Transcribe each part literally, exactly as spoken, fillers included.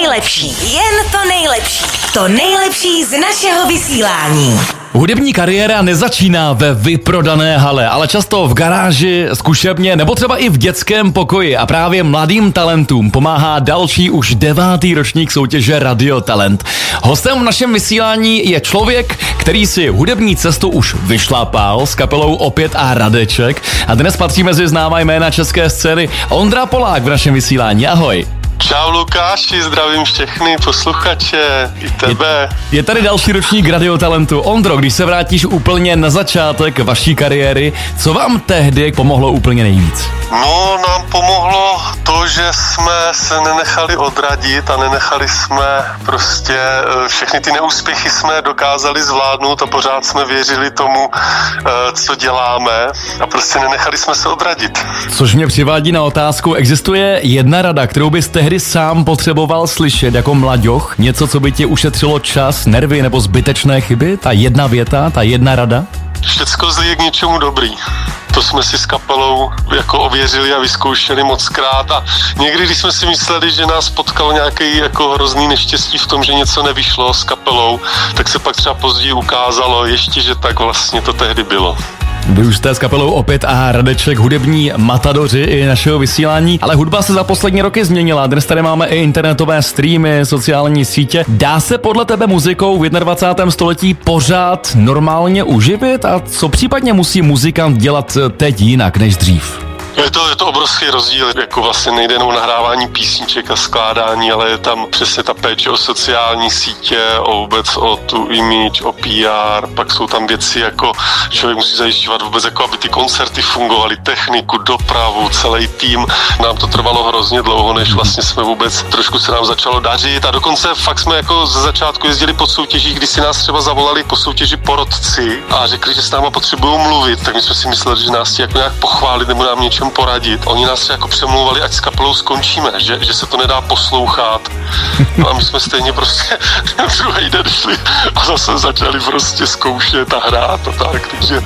nejlepší, jen to nejlepší. To nejlepší z našeho vysílání. Hudební kariéra nezačíná ve vyprodané hale, ale často v garáži, zkušebně nebo třeba i v dětském pokoji a právě mladým talentům pomáhá další už devátý ročník soutěže Radio Talent. Hostem v našem vysílání je člověk, který si hudební cestu už vyšlapal s kapelou Opět a Radeček a dnes patří mezi známá jména české scény. Ondra Polák v našem vysílání. Ahoj. Čau Lukáši, zdravím všechny posluchače, i tebe. Je, je tady další ročník Radio Talentu. Ondro, když se vrátíš úplně na začátek vaší kariéry, co vám tehdy pomohlo úplně nejvíc? No, nám pomohlo to, že jsme se nenechali odradit a nenechali jsme prostě všechny ty neúspěchy jsme dokázali zvládnout a pořád jsme věřili tomu, co děláme a prostě nenechali jsme se odradit. Což mě přivádí na otázku, existuje jedna rada, kterou bys tehdy sám potřeboval slyšet jako mlaďoch? Něco, co by ti ušetřilo čas, nervy nebo zbytečné chyby? Ta jedna věta, ta jedna rada? Všecko zlí je k něčemu dobrý. To jsme si s kapelou jako ověřili a vyzkoušeli mockrát a někdy, když jsme si mysleli, že nás potkalo nějaký jako hrozný neštěstí v tom, že něco nevyšlo s kapelou, tak se pak třeba později ukázalo ještě, že tak vlastně to tehdy bylo. Vy už jste s kapelou Opět a Radeček hudební matadoři i našeho vysílání, ale hudba se za poslední roky změnila. Dnes tady máme i internetové streamy, sociální sítě. Dá se podle tebe muzikou v dvacátém prvním století pořád normálně uživit? A co případně musí muzikant dělat teď jinak než dřív? Je to, je to obrovský rozdíl, jako vlastně nejde jenom o nahrávání písniček a skládání, ale je tam přesně ta péče o sociální sítě, o vůbec o tu image, o P R, pak jsou tam věci jako člověk musí zajišťovat vůbec jako aby ty koncerty fungovaly, techniku, dopravu, celý tým. Nám to trvalo hrozně dlouho, než vlastně jsme vůbec, trošku se nám začalo dařit a dokonce fakt jsme jako ze začátku jezdili po soutěžích, kdy si nás třeba zavolali po soutěži porotci a řekli, že s náma potřebují mluvit, tak my jsme si mysleli, že nás jako nějak pochválit nebo nám něčem poradit. Oni nás jako přemlouvali, ať s kapelou skončíme, že, že se to nedá poslouchat. No a my jsme stejně prostě druhý den šli a zase začali prostě zkoušet a hrát a tak, takže...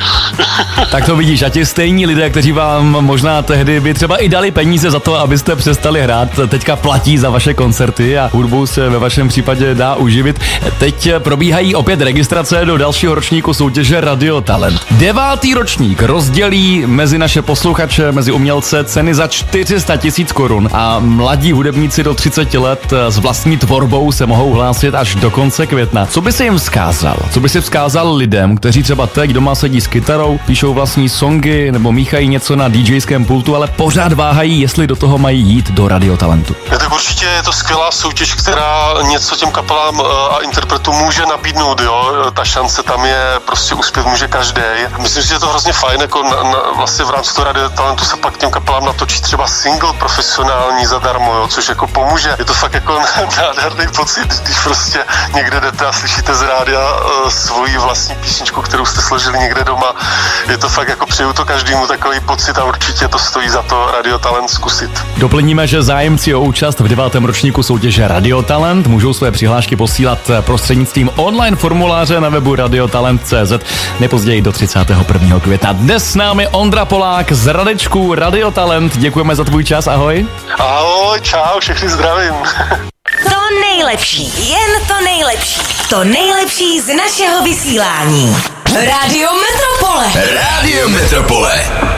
Tak to vidíš, a ti stejní lidé, kteří vám možná tehdy by třeba i dali peníze za to, abyste přestali hrát, teďka platí za vaše koncerty a hudbou se ve vašem případě dá uživit. Teď probíhají opět registrace do dalšího ročníku soutěže Radio Talent. Devátý ročník rozdělí mezi naše posluchače, mezi umělce ceny za čtyři sta tisíc korun a mladí hudebníci do třiceti let s vlastní tvorbou se mohou hlásit až do konce května. Co by si jim vzkázal? Co by si vzkázal lidem, kteří třeba teď doma sedí s kytarou, píšou vlastní songy nebo míchají něco na DJském pultu, ale pořád váhají, jestli do toho mají jít do Radio Talentu? Je tak určitě je to skvělá soutěž, která něco těm kapelám a interpretům může nabídnout, jo. Ta šance tam je, prostě uspět může každý. Myslím si, že je to hrozně fajn, jako na, na, vlastně v rámci toho Radio Talentu se pak těm kapelám natočí třeba single profesionální zadarmo, jo, což jako pomůže. Je to fakt jako nádherný pocit, když prostě někde jdete a slyšíte z rádia uh, svoji vlastní písničku, kterou jste složili někde doma. Je to fakt jako přeju to každému takový pocit a určitě to stojí za to Radio Talent zkusit. Doplníme, že zájemci o účast v devátém ročníku soutěže Radio Talent můžou své přihlášky posílat prostřednictvím online formuláře na webu radiotalent tečka cé zet nejpozději do třicátého prvního května. Dnes s námi Ondra Polák z Radečku Radio Talent. Děkujeme za tvůj čas, ahoj. Ahoj, čau, všechny zdravím. To nejlepší, jen to nejlepší. To nejlepší z našeho vysílání. Radio Metropole. Radio Metropole.